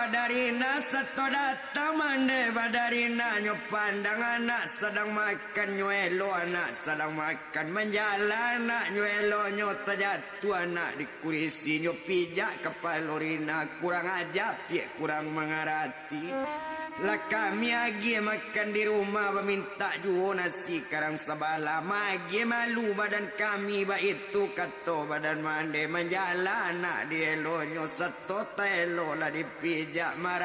badarina seto datang mande badarina nyo pandang anak sedang makan nyuelo anak sedang makan menjalan anak nyuelo nyo terjatuh anak di kurisi nyo pijak kepala rina kurang ajar pie kurang mengarati lah kami agi makan di rumah meminta juo nasi karang sabala magi malu badan kami ba itu kato badan mande menjalan anak di elonyo seto telo lah dipijak marah